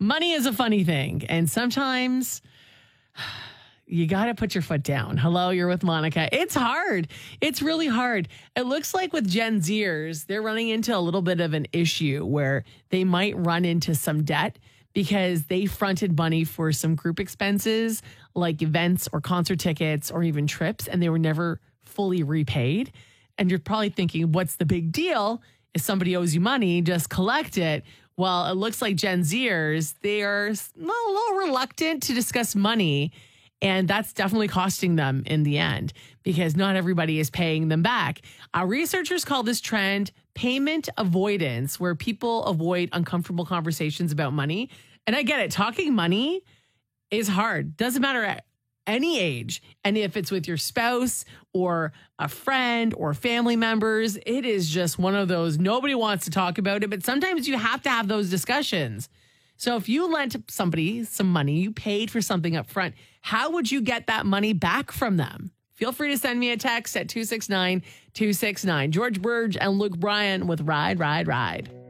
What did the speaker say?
money is a funny thing. And sometimes you got to put your foot down. Hello, you're with Monica. It's hard. It's really hard. It looks like with Gen Zers, they're running into a little bit of an issue where they might run into some debt because they fronted money for some group expenses like events or concert tickets or even trips, and they were never fully repaid. And you're probably thinking, what's the big deal? If somebody owes you money, just collect it. Well, it looks like Gen Zers, they are a little reluctant to discuss money. And that's definitely costing them in the end because not everybody is paying them back. Our researchers call this trend payment avoidance, where people avoid uncomfortable conversations about money. And I get it. Talking money is hard. Doesn't matter at any age. And if it's with your spouse or a friend or family members, it is just one of those, nobody wants to talk about it, but sometimes you have to have those discussions. So if you lent somebody some money, you paid for something up front, how would you get that money back from them? Feel free to send me a text at 269-269. George Burge and Luke Bryan with Ride, Ride, Ride.